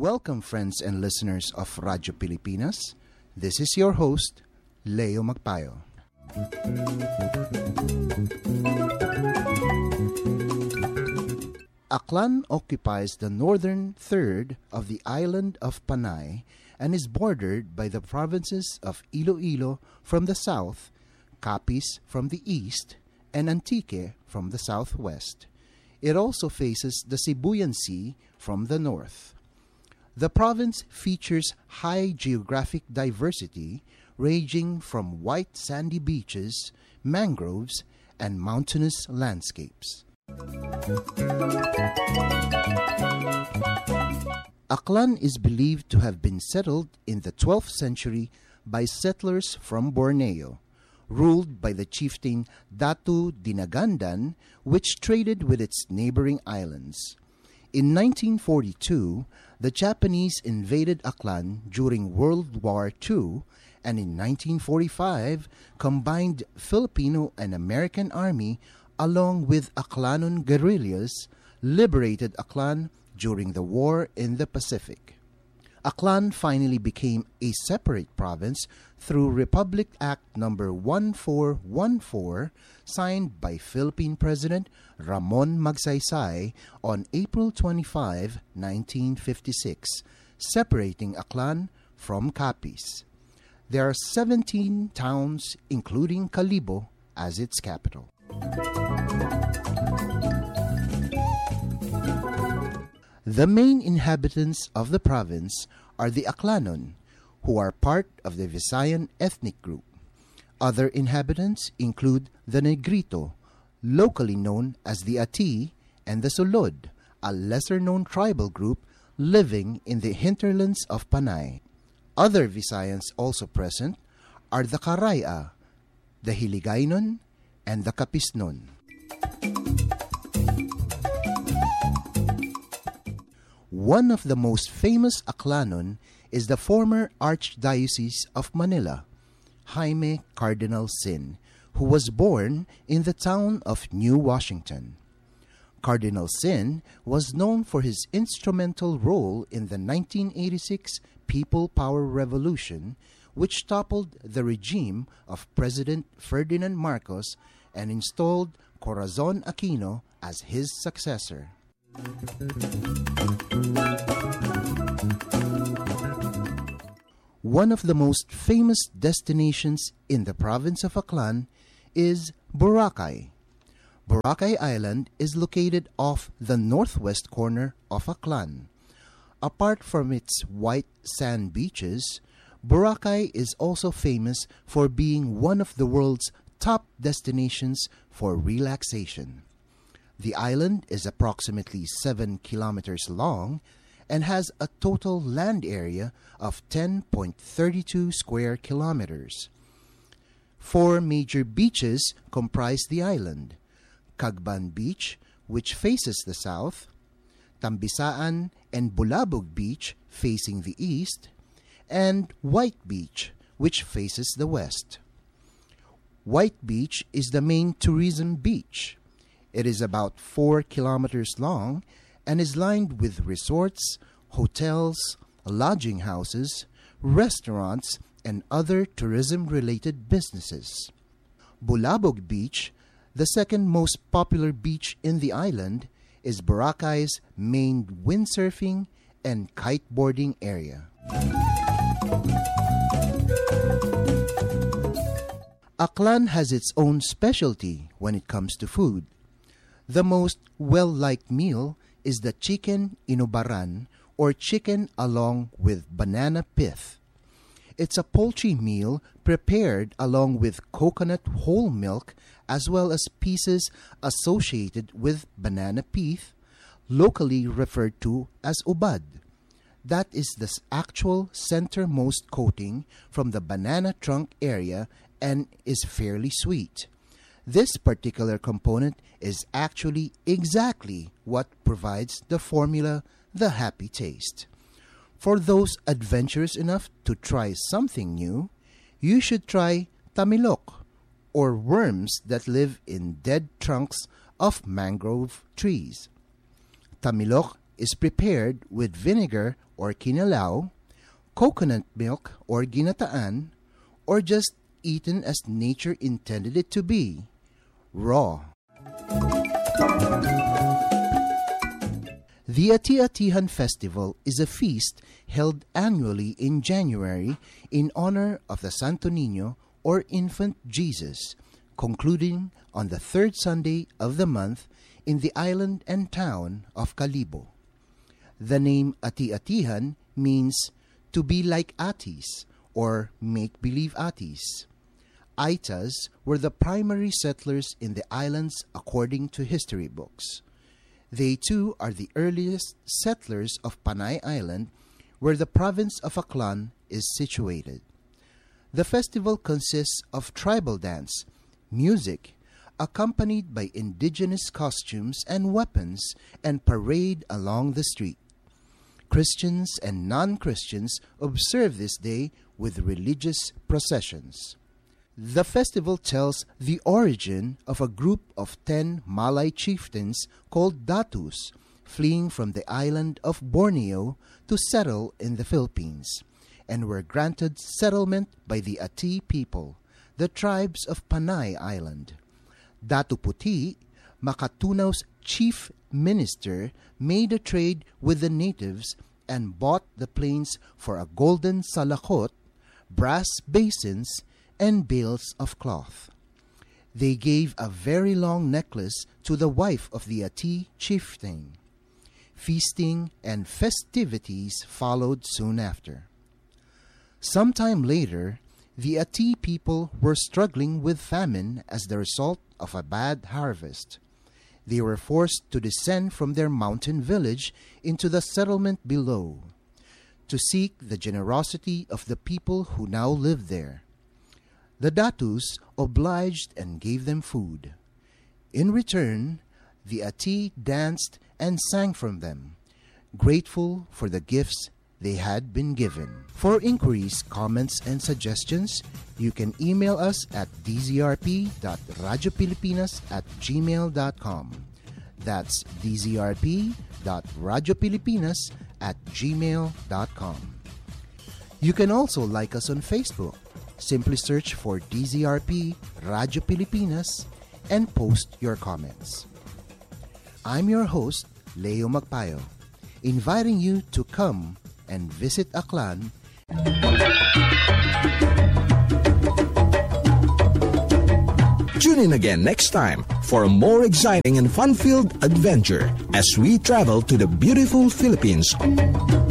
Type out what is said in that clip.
Welcome, friends and listeners of Radyo Pilipinas. This is your host, Leo Magpayo. Aklan occupies the northern third of the island of Panay and is bordered by the provinces of Iloilo from the south, Capiz from the east, and Antique from the southwest. It also faces the Sibuyan Sea from the north. The province features high geographic diversity ranging from white sandy beaches, mangroves, and mountainous landscapes. Aklan is believed to have been settled in the 12th century by settlers from Borneo, ruled by the chieftain Datu Dinagandan, which traded with its neighboring islands. In 1942, the Japanese invaded Aklan during World War II, and in 1945, combined Filipino and American Army along with Aklanon guerrillas liberated Aklan during the war in the Pacific. Aklan finally became a separate province through Republic Act No. 1414, signed by Philippine President Ramon Magsaysay on April 25, 1956, separating Aklan from Capiz. There are 17 towns, including Kalibo as its capital. The main inhabitants of the province are the Aklanon, who are part of the Visayan ethnic group. Other inhabitants include the Negrito, locally known as the Ati, and the Sulod, a lesser-known tribal group living in the hinterlands of Panay. Other Visayans also present are the Karaya, the Hiligaynon, and the Capisnon. One of the most famous Aklanon is the former Archdiocese of Manila, Jaime Cardinal Sin, who was born in the town of New Washington. Cardinal Sin was known for his instrumental role in the 1986 People Power Revolution, which toppled the regime of President Ferdinand Marcos and installed Corazon Aquino as his successor. One of the most famous destinations in the province of Aklan is Boracay. Boracay Island is located off the northwest corner of Aklan. Apart from its white sand beaches, Boracay is also famous for being one of the world's top destinations for relaxation. The island is approximately 7 kilometers long and has a total land area of 10.32 square kilometers. 4 major beaches comprise the island: Cagban Beach, which faces the south, Tambisaan and Bulabog Beach facing the east, and White Beach, which faces the west. White Beach is the main tourism beach. It is about 4 kilometers long and is lined with resorts, hotels, lodging houses, restaurants, and other tourism-related businesses. Bulabog Beach, the second most popular beach in the island, is Boracay's main windsurfing and kiteboarding area. Aklan has its own specialty when it comes to food. The most well-liked meal is the chicken inubaran, or chicken along with banana pith. It's a poultry meal prepared along with coconut whole milk as well as pieces associated with banana pith, locally referred to as ubad. That is the actual centermost coating from the banana trunk area and is fairly sweet. This particular component is actually exactly what provides the formula, the happy taste. For those adventurous enough to try something new, you should try tamilok, or worms that live in dead trunks of mangrove trees. Tamilok is prepared with vinegar or kinilaw, coconut milk or ginataan, or just eaten as nature intended it to be, raw. The Ati-Atihan Festival is a feast held annually in January in honor of the Santo Niño or Infant Jesus, concluding on the third Sunday of the month in the island and town of Kalibo. The name Ati-Atihan means to be like Atis or make-believe Atis. Aitas were the primary settlers in the islands according to history books. They too are the earliest settlers of Panay Island, where the province of Aklan is situated. The festival consists of tribal dance, music, accompanied by indigenous costumes and weapons, and parade along the street. Christians and non-Christians observe this day with religious processions. The festival tells the origin of a group of 10 Malay chieftains called Datus, fleeing from the island of Borneo to settle in the Philippines, and were granted settlement by the Ati people, the tribes of Panay Island. Datu Puti, Makatunaw's chief minister, made a trade with the natives and bought the plains for a golden salakot, brass basins, and bales of cloth. They gave a very long necklace to the wife of the Ati chieftain. Feasting and festivities followed soon after. Sometime later, the Ati people were struggling with famine as the result of a bad harvest. They were forced to descend from their mountain village into the settlement below, to seek the generosity of the people who now lived there. The Datus obliged and gave them food. In return, the Ati danced and sang from them, grateful for the gifts they had been given. For inquiries, comments, and suggestions, you can email us at dzrp.radiopilipinas@gmail.com. That's dzrp.radiopilipinas@gmail.com. You can also like us on Facebook. Simply search for DZRP Radio Pilipinas and post your comments. I'm your host, Leo Magpayo, inviting you to come and visit Aklan. Tune in again next time for a more exciting and fun-filled adventure as we travel to the beautiful Philippines.